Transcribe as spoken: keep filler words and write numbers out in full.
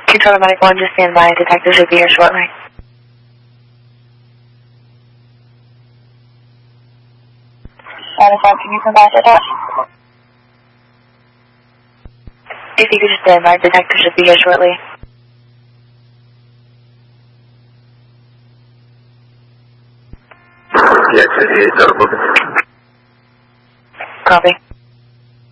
Controller Medic one, just stand by. Detective should be here shortly. ninety-five, can you come back to that? If you could just stand by, detective should be here shortly. Yeah, two eighty-eight, double booking. Copy.